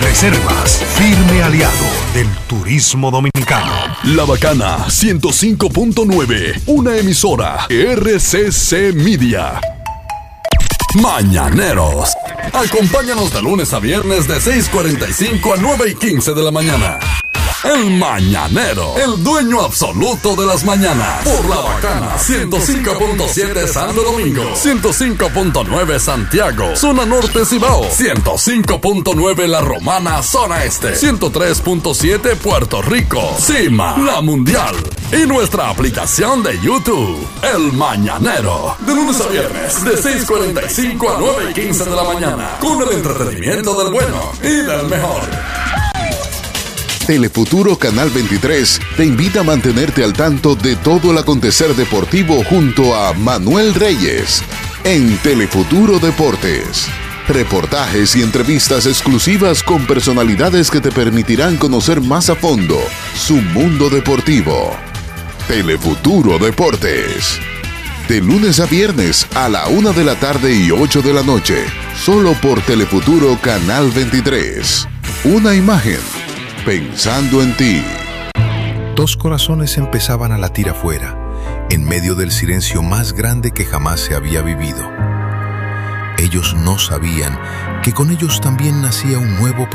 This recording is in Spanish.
Banreservas, firme aliado del turismo dominicano. La Bacana 105.9, una emisora RCC Media. Mañaneros. Acompáñanos de lunes a viernes de 6:45 a 9:15 de la mañana. El Mañanero, el dueño absoluto de las mañanas. Por La Bacana 105.7 Santo Domingo, 105.9 Santiago, zona norte Cibao, 105.9 La Romana, zona este, 103.7 Puerto Rico, Cima, la mundial. Y nuestra aplicación de YouTube, El Mañanero. De lunes a viernes, de 6:45 a 9:15 de la mañana. Con el entretenimiento del bueno y del mejor. Telefuturo Canal 23 te invita a mantenerte al tanto de todo el acontecer deportivo junto a Manuel Reyes en Telefuturo Deportes. Reportajes y entrevistas exclusivas con personalidades que te permitirán conocer más a fondo su mundo deportivo. Telefuturo Deportes. De lunes a viernes a la 1 de la tarde y 8 de la noche. Solo por Telefuturo Canal 23. Una imagen pensando en ti. Dos corazones empezaban a latir afuera, en medio del silencio más grande que jamás se había vivido. Ellos no sabían que con ellos también nacía un nuevo